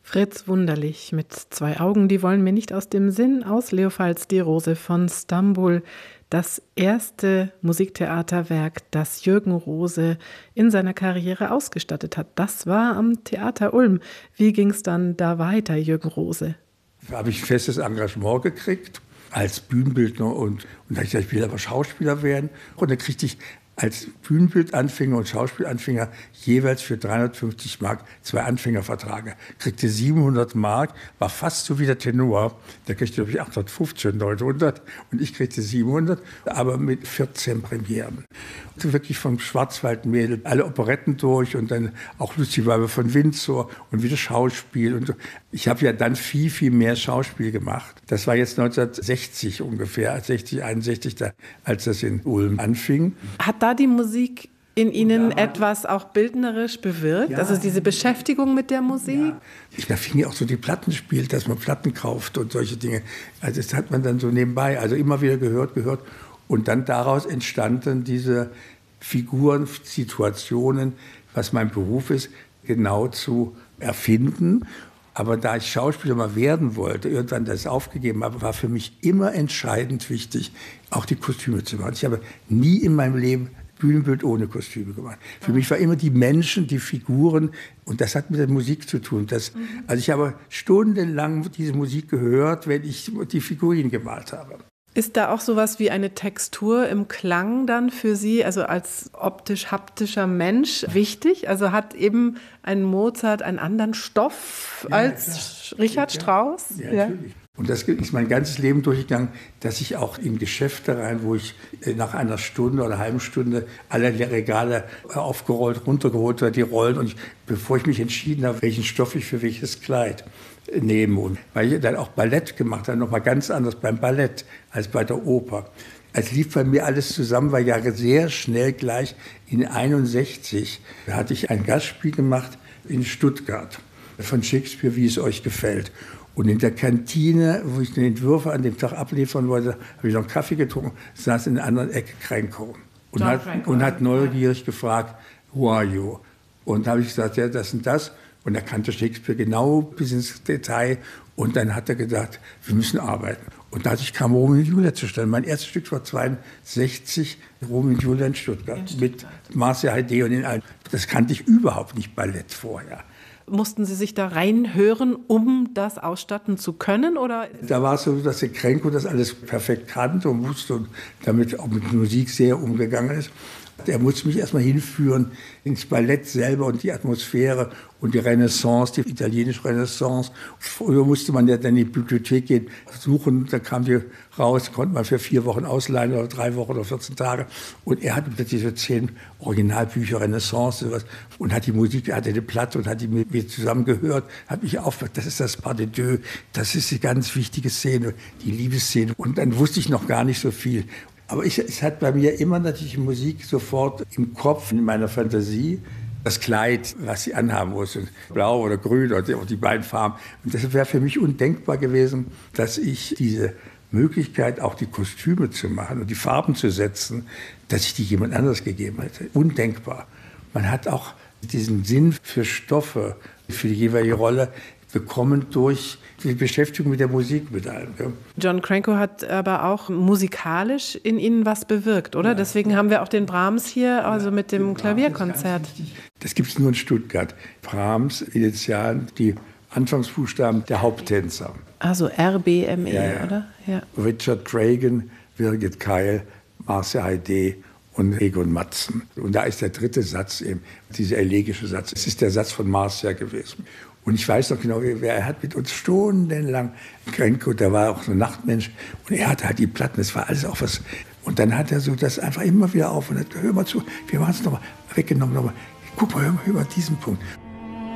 Fritz Wunderlich mit 2 Augen, die wollen mir nicht aus dem Sinn, aus Leopold Die Rose von Stambul. Das erste Musiktheaterwerk, das Jürgen Rose in seiner Karriere ausgestattet hat. Das war am Theater Ulm. Wie ging es dann da weiter, Jürgen Rose? Da habe ich ein festes Engagement gekriegt als Bühnenbildner und da habe ich gesagt, ich will aber Schauspieler werden. Und dann kriegte ich als Bühnenbildanfänger und Schauspielanfänger jeweils für 350 Mark 2 Anfängerverträge. Kriegte 700 Mark, war fast so wie der Tenor. Der kriegte, glaube ich, 850, 900 und ich kriegte 700, aber mit 14 Premieren. Also wirklich vom Schwarzwaldmädel alle Operetten durch und dann auch Lucy Weiber von Windsor und wieder Schauspiel. Und ich habe ja dann viel, viel mehr Schauspiel gemacht. Das war jetzt 1960 ungefähr, 60, 61, als das in Ulm anfing. Hat da die Musik in Ihnen etwas auch bildnerisch bewirkt? Ja. Also diese Beschäftigung mit der Musik? Ja. Da fing ja auch so die Plattenspiel, dass man Platten kauft und solche Dinge. Also das hat man dann so nebenbei, also immer wieder gehört. Und dann daraus entstanden diese Figuren, Situationen, was mein Beruf ist, genau zu erfinden. Aber da ich Schauspieler mal werden wollte, irgendwann das aufgegeben habe, war für mich immer entscheidend wichtig, auch die Kostüme zu machen. Ich habe nie in meinem Leben Bühnenbild ohne Kostüme gemacht. Für mich war immer die Menschen, die Figuren, und das hat mit der Musik zu tun. Also ich habe stundenlang diese Musik gehört, wenn ich die Figuren gemalt habe. Ist da auch sowas wie eine Textur im Klang dann für Sie, also als optisch-haptischer Mensch, wichtig? Also hat eben ein Mozart einen anderen Stoff als Richard Strauss? Ja, natürlich. Und das ist mein ganzes Leben durchgegangen, dass ich auch in Geschäfte rein, wo ich nach einer Stunde oder einer halben Stunde alle Regale aufgerollt, runtergeholt habe, die Rollen. Und bevor ich mich entschieden habe, welchen Stoff ich für welches Kleid nehme. Und weil ich dann auch Ballett gemacht habe, nochmal ganz anders beim Ballett als bei der Oper. Es lief bei mir alles zusammen, weil ja sehr schnell gleich in 61 hatte ich ein Gastspiel gemacht in Stuttgart von Shakespeare, wie es euch gefällt. Und in der Kantine, wo ich den Entwürfe an dem Tag abliefern wollte, habe ich noch einen Kaffee getrunken, saß in einer anderen Ecke Crenco und hat neugierig gefragt, who are you? Und da habe ich gesagt, ja, das und das. Und er kannte Shakespeare genau bis ins Detail. Und dann hat er gesagt, wir müssen arbeiten. Und dadurch kam Romeo und Julia zustande. Mein erstes Stück war 62, Romeo und Julia in Stuttgart. Mit Marcia Heide und den allen. Das kannte ich überhaupt nicht, Ballett vorher. Mussten Sie sich da reinhören, um das ausstatten zu können? Oder? Da war es so, dass der Crenco das alles perfekt kannte und wusste und damit auch mit Musik sehr umgegangen ist. Er musste mich erstmal hinführen ins Ballett selber und die Atmosphäre und die Renaissance, die italienische Renaissance. Früher musste man ja dann in die Bibliothek gehen, suchen, da kam die raus, konnte man für 4 Wochen ausleihen oder 3 Wochen oder 14 Tage. Und er hatte plötzlich so 10 Originalbücher Renaissance sowas, und hat die Musik, er hatte eine Platte und hat die mit mir zusammen gehört, hat mich aufgehört, das ist das Pas de Deux, das ist die ganz wichtige Szene, die Liebesszene. Und dann wusste ich noch gar nicht so viel. Aber es hat bei mir immer natürlich Musik sofort im Kopf, in meiner Fantasie, das Kleid, was sie anhaben muss, blau oder grün oder die beiden Farben. Und das wäre für mich undenkbar gewesen, dass ich diese Möglichkeit, auch die Kostüme zu machen und die Farben zu setzen, dass ich die jemand anderes gegeben hätte. Undenkbar. Man hat auch diesen Sinn für Stoffe, für die jeweilige Rolle bekommen durch die Beschäftigung mit der Musik mit allem. Ja. John Crenco hat aber auch musikalisch in Ihnen was bewirkt, oder? Ja. Deswegen haben wir auch den Brahms hier, also mit dem Klavierkonzert. Das gibt es nur in Stuttgart. Brahms, Initialen, die Anfangsbuchstaben der Haupttänzer. Also RBME, ja. Oder? Ja. Richard Cragen, Birgit Keil, Marcia Heide und Egon Matzen. Und da ist der dritte Satz eben, dieser elegische Satz. Es ist der Satz von Marcia gewesen. Und ich weiß noch genau, er hat mit uns stundenlang, Crenco, der war auch so ein Nachtmensch, und er hatte halt die Platten, das war alles auch was. Und dann hat er so das einfach immer wieder auf und hat, hör mal zu, wir machen es nochmal, weggenommen, nochmal, guck mal, hör mal diesen Punkt.